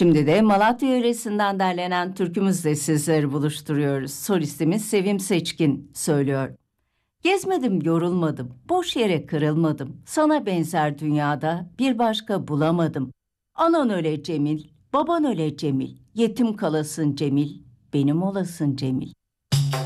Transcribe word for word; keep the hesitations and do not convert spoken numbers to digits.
Şimdi de Malatya yöresinden derlenen türkümüzle sizleri buluşturuyoruz. Solistimiz Sevim Seçkin söylüyor. Gezmedim, yorulmadım, boş yere kırılmadım. Sana benzer dünyada bir başka bulamadım. Anan öyle Cemil, baban öyle Cemil. Yetim kalasın Cemil, benim olasın Cemil.